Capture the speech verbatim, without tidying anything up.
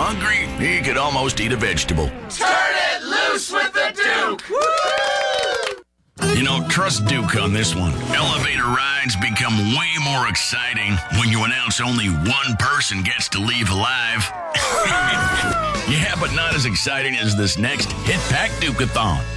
hungry, he could almost eat a vegetable. Turn it loose with the Duke! Woo! You know, trust Duke on this one. Elevator rides become way more exciting when you announce only one person gets to leave alive. Yeah, but not as exciting as this next Hit Pack Duke-a-thon.